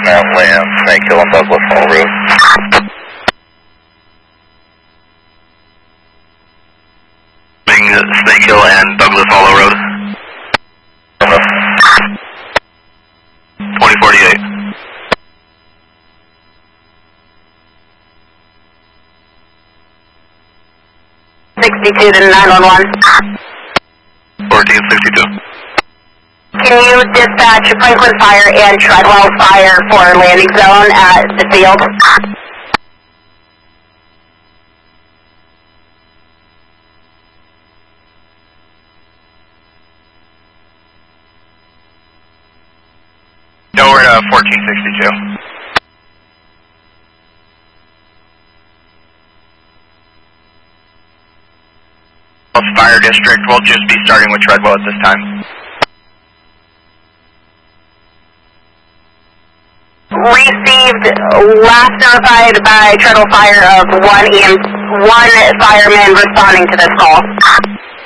land, Snake Hill and Douglas Hall Road. Snake Hill and Douglas Hollow Road. 2048. 62 to 911. 1462. Can you dispatch Franklin Fire and Treadwell Fire for landing zone at the field? No, we're at 1462. Fire District, we'll just be starting with Treadwell at this time. Received last notified by Treadwell Fire of one fireman responding to this call.